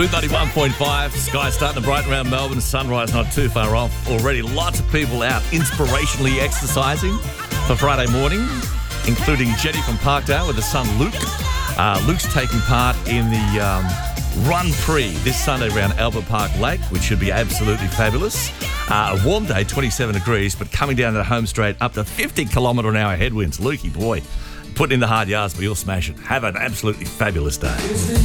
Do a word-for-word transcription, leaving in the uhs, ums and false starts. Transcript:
ninety-one point five, sky starting to brighten around Melbourne, sunrise not too far off. Already lots of people out inspirationally exercising for Friday morning, including Jenny from Parkdale with her son Luke. Uh, Luke's taking part in the um, Run Prix this Sunday around Albert Park Lake, which should be absolutely fabulous. Uh, a warm day, twenty-seven degrees, but coming down the home straight up to fifty kilometre an hour headwinds. Lukey boy, putting in the hard yards, but you'll smash it. Have an absolutely fabulous day.